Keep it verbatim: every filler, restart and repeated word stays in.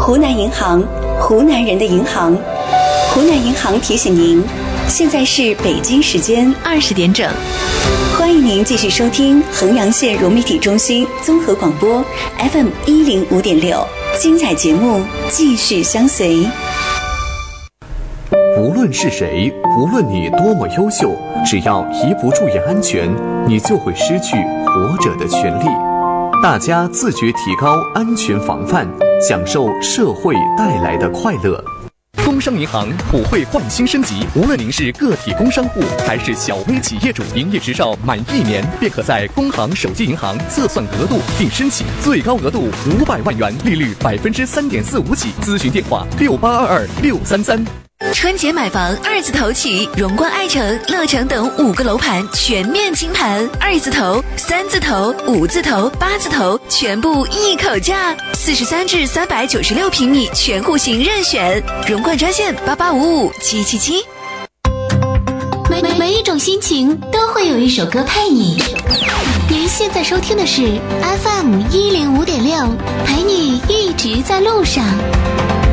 湖南银行，湖南人的银行。湖南银行提醒您，现在是北京时间二十点整。欢迎您继续收听衡阳县融媒体中心综合广播 F M 一零五点六，精彩节目继续相随。 无论是谁，无论你多么优秀，只要一不注意安全，你就会失去活着的权利。大家自觉提高安全防范，享受社会带来的快乐。 工商银行普惠换新升级，无论您是个体工商户还是小微企业主，营业执照满一年便可在工行手机银行测算额度并申请，最高额度五百万元，利率百分之三点四五起。咨询电话六八二二六三三。 春节买房二字头起，荣冠爱城、乐城等五个楼盘全面清盘，二字头、三字头、五字头、八字头全部一口价，四十三至三百九十六平米全户型任选。荣冠专线八八五五七七七。 每每一种心情都会有一首歌陪你。您现在收听的是 F M 一零五点六，陪你一直在路上。